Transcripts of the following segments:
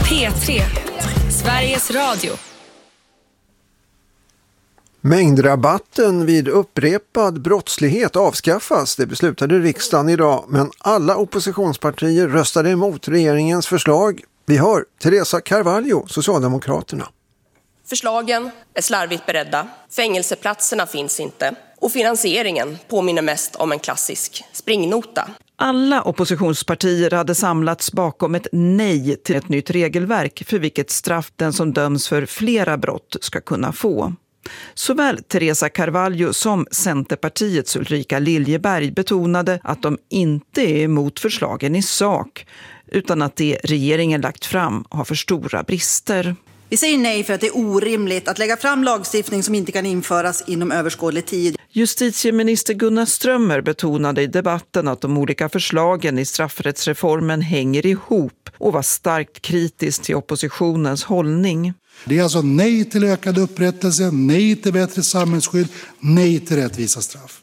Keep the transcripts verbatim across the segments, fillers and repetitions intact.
P tre, Sveriges Radio. Mängdrabatten vid upprepad brottslighet avskaffas. Det beslutade riksdagen idag, men alla oppositionspartier röstade emot regeringens förslag. Vi hör Teresa Carvalho, Socialdemokraterna. Förslagen är slarvigt beredda, fängelseplatserna finns inte och finansieringen påminner mest om en klassisk springnota. Alla oppositionspartier hade samlats bakom ett nej till ett nytt regelverk för vilket straff den som döms för flera brott ska kunna få. Såväl Teresa Carvalho som Centerpartiets Ulrika Liljeberg betonade att de inte är emot förslagen i sak, utan att det regeringen lagt fram har för stora brister. Vi säger nej för att det är orimligt att lägga fram lagstiftning som inte kan införas inom överskådlig tid. Justitieminister Gunnar Strömmer betonade i debatten att de olika förslagen i straffrättsreformen hänger ihop och var starkt kritisk till oppositionens hållning. Det är alltså nej till ökad upprättelse, nej till bättre samhällsskydd, nej till rättvisa straff.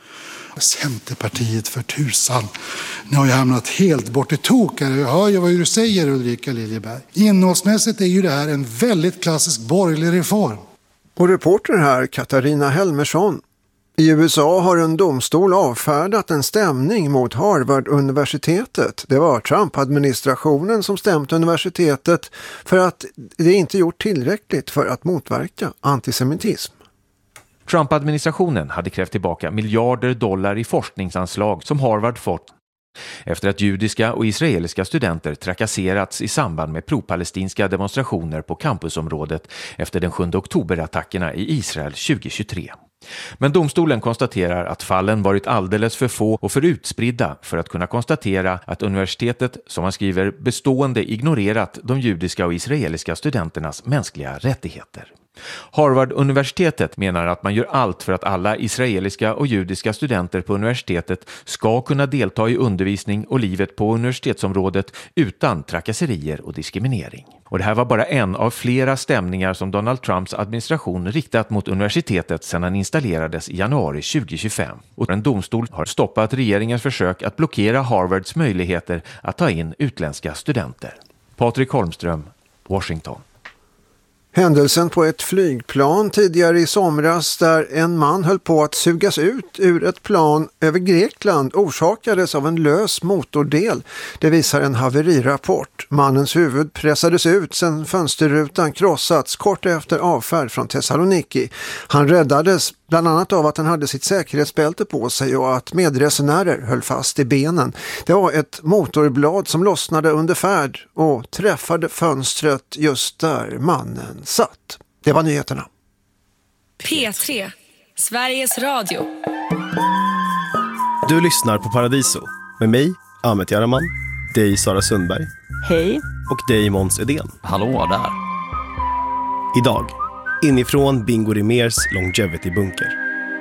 Centerpartiet för tusan. Ni har ju hamnat helt bort i tok här. Jag hör ju vad du säger, Ulrika Liljeberg. Innehållsmässigt är ju det här en väldigt klassisk borgerlig reform. Och reporter här, Katarina Helmersson. I U S A har en domstol avfärdat en stämning mot Harvard-universitetet. Det var Trump-administrationen som stämt universitetet för att det inte gjort tillräckligt för att motverka antisemitism. Trump-administrationen hade krävt tillbaka miljarder dollar i forskningsanslag som Harvard fått efter att judiska och israeliska studenter trakasserats i samband med pro-palestinska demonstrationer på campusområdet efter den sjunde oktober-attackerna i Israel tjugohundratjugotre. Men domstolen konstaterar att fallen varit alldeles för få och för utspridda för att kunna konstatera att universitetet, som man skriver, bestående ignorerat de judiska och israeliska studenternas mänskliga rättigheter. Harvard-universitetet menar att man gör allt för att alla israeliska och judiska studenter på universitetet ska kunna delta i undervisning och livet på universitetsområdet utan trakasserier och diskriminering. Och det här var bara en av flera stämningar som Donald Trumps administration riktat mot universitetet sedan han installerades i januari tjugohundratjugofem. Och en domstol har stoppat regeringens försök att blockera Harvards möjligheter att ta in utländska studenter. Patrik Holmström, Washington. Händelsen på ett flygplan tidigare i somras där en man höll på att sugas ut ur ett plan över Grekland orsakades av en lös motordel. Det visar en haverirapport. Mannens huvud pressades ut sedan fönsterrutan krossats kort efter avfärd från Thessaloniki. Han räddades bland annat av att han hade sitt säkerhetsbälte på sig och att medresenärer höll fast i benen. Det var ett motorblad som lossnade under färd och träffade fönstret just där mannen satt. Det var nyheterna. P tre, Sveriges Radio. Du lyssnar på Paradiso med mig, Ahmet Jaraman, dig Sara Sundberg. Hej. Och dig Måns Edén. Hallå där. Idag, inifrån Bingo Rimérs Longevity-bunker.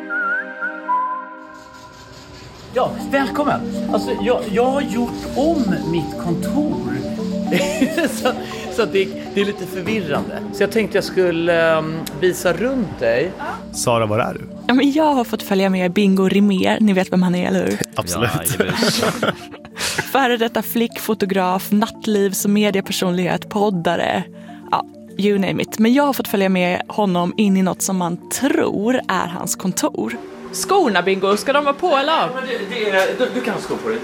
Ja, välkommen. Alltså, jag, jag har gjort om mitt kontor. så så det, det är lite förvirrande. Så jag tänkte jag skulle um, visa runt dig. Sara, var är du? Ja, men jag har fått följa med Bingo Rimér. Ni vet vem han är, eller hur? Absolut. Ja, Före detta flickfotograf, nattlivs- och mediepersonlighet, poddare. Ja, you name it. Men jag har fått följa med honom in i något som man tror är hans kontor. Skorna, Bingo, ska de vara på eller av? Men det, det är, du, du kan skå på dig.